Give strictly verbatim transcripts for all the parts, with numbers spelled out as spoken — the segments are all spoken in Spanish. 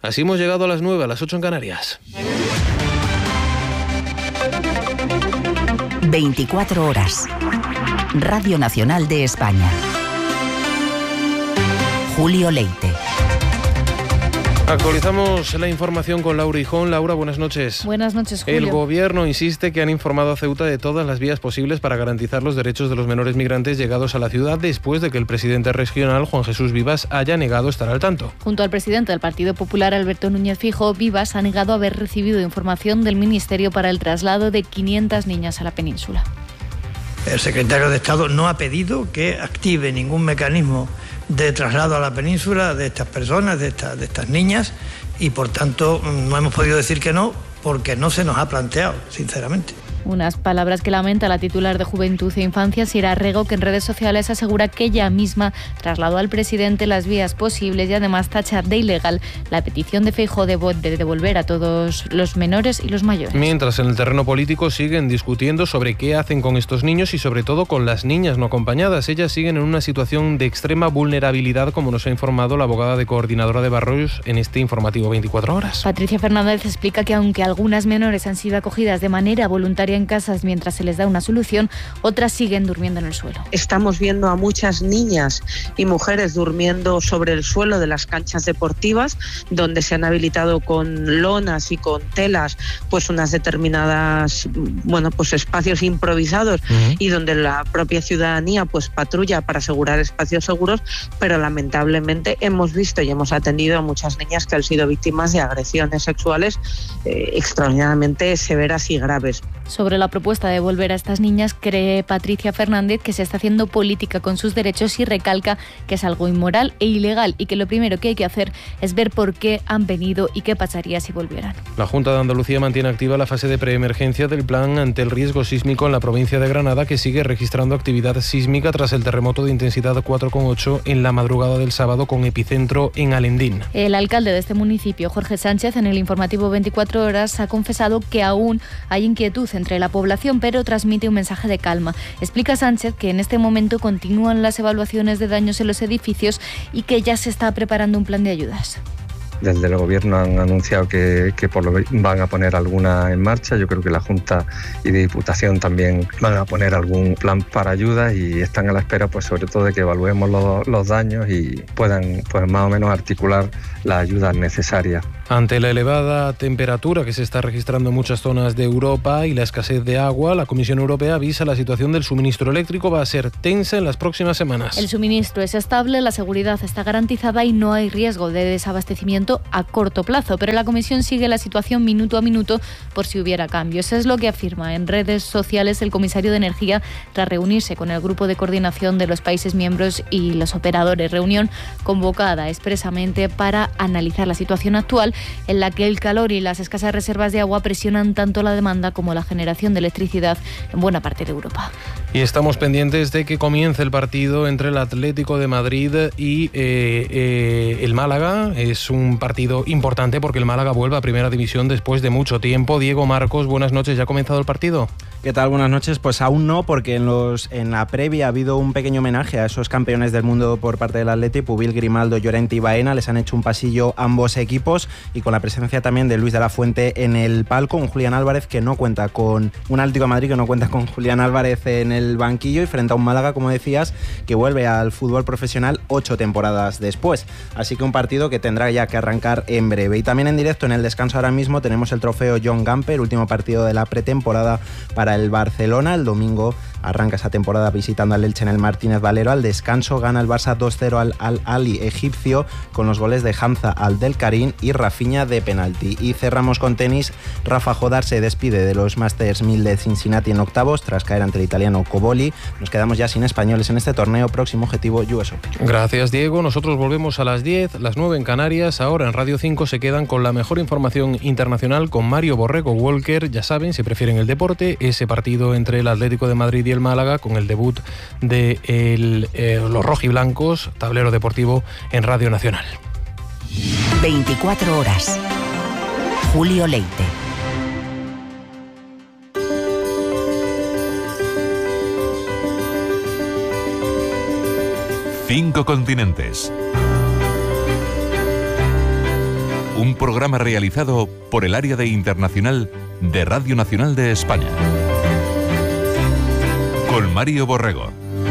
Así hemos llegado a las nueve, a las ocho en Canarias. veinticuatro horas. Radio Nacional de España. Julio Leite. Actualizamos la información con Laura Hijón. Laura, buenas noches. Buenas noches, Julio. El Gobierno insiste que han informado a Ceuta de todas las vías posibles para garantizar los derechos de los menores migrantes llegados a la ciudad después de que el presidente regional, Juan Jesús Vivas, haya negado estar al tanto. Junto al presidente del Partido Popular, Alberto Núñez Feijóo, Vivas ha negado haber recibido información del Ministerio para el traslado de quinientas niñas a la península. El secretario de Estado no ha pedido que active ningún mecanismo de traslado a la península de estas personas, de, esta, de estas niñas, y por tanto no hemos podido decir que no porque no se nos ha planteado, sinceramente. Unas palabras que lamenta la titular de Juventud e Infancia, Sira Rego, que en redes sociales asegura que ella misma trasladó al presidente las vías posibles y además tacha de ilegal la petición de Feijóo de devolver a todos los menores y los mayores. Mientras, en el terreno político siguen discutiendo sobre qué hacen con estos niños y sobre todo con las niñas no acompañadas. Ellas siguen en una situación de extrema vulnerabilidad, como nos ha informado la abogada de Coordinadora de Barrios en este informativo veinticuatro horas. Patricia Fernández explica que aunque algunas menores han sido acogidas de manera voluntaria en casas mientras se les da una solución, otras siguen durmiendo en el suelo. Estamos viendo a muchas niñas y mujeres durmiendo sobre el suelo de las canchas deportivas, donde se han habilitado con lonas y con telas pues unas determinadas, bueno, pues espacios improvisados uh-huh. y donde la propia ciudadanía pues patrulla para asegurar espacios seguros, pero lamentablemente hemos visto y hemos atendido a muchas niñas que han sido víctimas de agresiones sexuales eh, extraordinariamente severas y graves. Sobre la propuesta de devolver a estas niñas, cree Patricia Fernández que se está haciendo política con sus derechos y recalca que es algo inmoral e ilegal y que lo primero que hay que hacer es ver por qué han venido y qué pasaría si volvieran. La Junta de Andalucía mantiene activa la fase de preemergencia del plan ante el riesgo sísmico en la provincia de Granada, que sigue registrando actividad sísmica tras el terremoto de intensidad cuatro coma ocho en la madrugada del sábado con epicentro en Alendín. El alcalde de este municipio, Jorge Sánchez, en el informativo veinticuatro horas ha confesado que aún hay inquietud entre la población, pero transmite un mensaje de calma. Explica Sánchez que en este momento continúan las evaluaciones de daños en los edificios y que ya se está preparando un plan de ayudas. Desde el Gobierno han anunciado que, que por lo van a poner alguna en marcha. Yo creo que la Junta y de Diputación también van a poner algún plan para ayuda y están a la espera, pues sobre todo de que evaluemos los, los daños y puedan, pues más o menos articular las ayudas necesarias. Ante la elevada temperatura que se está registrando en muchas zonas de Europa y la escasez de agua, la Comisión Europea avisa la situación del suministro eléctrico va a ser tensa en las próximas semanas. El suministro es estable, la seguridad está garantizada y no hay riesgo de desabastecimiento a corto plazo, pero la Comisión sigue la situación minuto a minuto por si hubiera cambios. Eso es lo que afirma en redes sociales el comisario de Energía tras reunirse con el Grupo de Coordinación de los países miembros y los operadores, reunión convocada expresamente para analizar la situación actual en la que el calor y las escasas reservas de agua presionan tanto la demanda como la generación de electricidad en buena parte de Europa. Y estamos pendientes de que comience el partido entre el Atlético de Madrid y eh, eh, el Málaga. Es un partido importante porque el Málaga vuelve a Primera División después de mucho tiempo. Diego Marcos, buenas noches. ¿Ya ha comenzado el partido? ¿Qué tal? Buenas noches. Pues aún no, porque en, los, en la previa ha habido un pequeño homenaje a esos campeones del mundo por parte del Atleti, Pubil, Grimaldo, Llorente y Baena. Les han hecho un pasillo ambos equipos y con la presencia también de Luis de la Fuente en el palco, un Julián Álvarez que no cuenta con un Atlético de Madrid que no cuenta con Julián Álvarez en el banquillo y frente a un Málaga, como decías, que vuelve al fútbol profesional ocho temporadas después. Así que un partido que tendrá ya que arrancar en breve. Y también en directo en el descanso ahora mismo tenemos el trofeo John Gamper, último partido de la pretemporada para el Barcelona. El domingo arranca esa temporada visitando al Elche en el Martínez Valero. Al descanso gana el Barça dos cero al Al-Ali egipcio con los goles de Hamza Al-Delkarim y Rafinha de penalti. Y cerramos con tenis. Rafa Jodar se despide de los Masters mil de Cincinnati en octavos tras caer ante el italiano Coboli. Nos quedamos ya sin españoles en este torneo. Próximo objetivo U S Open. Gracias, Diego. Nosotros volvemos a las diez, las nueve en Canarias. Ahora en Radio cinco se quedan con la mejor información internacional con Mario Borrego Walker. Ya saben, si prefieren el deporte, ese partido entre el Atlético de Madrid y el Málaga con el debut de el, eh, los rojiblancos, tablero deportivo en Radio Nacional. veinticuatro horas. Julio Leite. Cinco continentes. Un programa realizado por el área de internacional de Radio Nacional de España. Con Mario Borrego.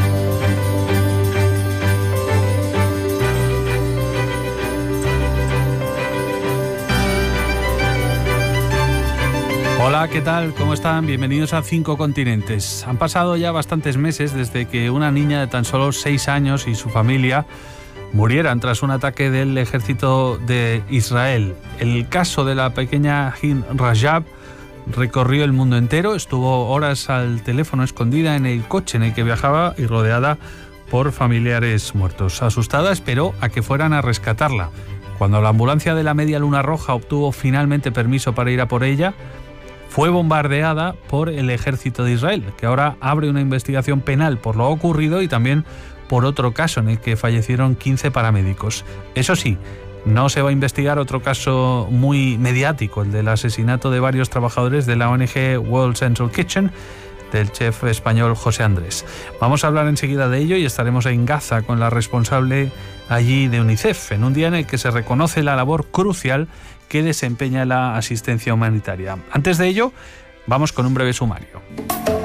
Hola, ¿qué tal? ¿Cómo están? Bienvenidos a Cinco Continentes. Han pasado ya bastantes meses desde que una niña de tan solo seis años y su familia murieran tras un ataque del ejército de Israel. El caso de la pequeña Hind Rajab recorrió el mundo entero, estuvo horas al teléfono escondida en el coche en el que viajaba y rodeada por familiares muertos. Asustada, esperó a que fueran a rescatarla. Cuando la ambulancia de la Media Luna Roja obtuvo finalmente permiso para ir a por ella, fue bombardeada por el ejército de Israel, que ahora abre una investigación penal por lo ocurrido y también por otro caso en el que fallecieron quince paramédicos. Eso sí, no se va a investigar otro caso muy mediático, el del asesinato de varios trabajadores de la O N G World Central Kitchen, del chef español José Andrés. Vamos a hablar enseguida de ello y estaremos en Gaza con la responsable allí de UNICEF, en un día en el que se reconoce la labor crucial que desempeña la asistencia humanitaria. Antes de ello, vamos con un breve sumario.